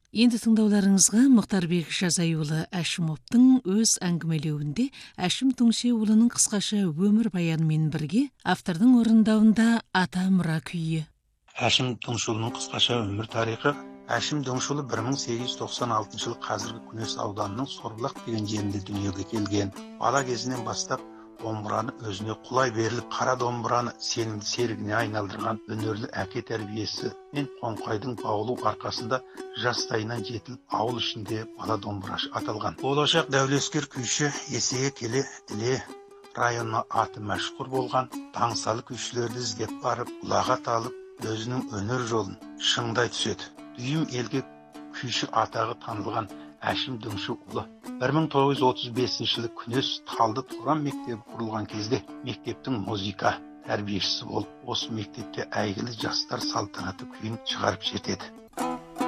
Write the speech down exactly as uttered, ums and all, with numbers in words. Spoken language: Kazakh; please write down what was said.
Енді тыңдауларыңызға Мұхтарбек Жазайұлы Әшімовтың өз әңгімелеуінде Әшім Түңшеұлының қысқаша өмір баянымен бірге автордың орындауында Ата мұра күйі. Әшім Түңшеұлының қысқаша өмір тарихы. Әшім Түңшеұлы бір мың сегіз жүз тоқсан алтыншы жылы қазіргі Күнес ауданының Сорбұлақ деген жерінде дүниеге келген. Бала кезінен бастап домбыраны өзіне құлай беріліп, қара домбыраны сенімді серігіне айналдырған өнерлі әке тәрбиесі мен қоңқайдың баулу арқасында жастайынан жетіліп, ауыл ішінде бала домбырашы аталған. Болашақ дәулескер күйші есейе келе Іле районына аты мәшһүр болған таңсалы күйшілерді іздеп барып, ұлағат алып, өзінің өнер жолын шыңдай түседі. Дүйім елге күйші атағы танылған Әшім Түңшеұлы бір мың тоғыз жүз отыз бесінші жылы Күнес Талды Туран мектебі құрылған кезде мектептің музыка тәрбиешісі болып, осы мектепте әйгілі жастар салтанаты күйін шығарып жетеді.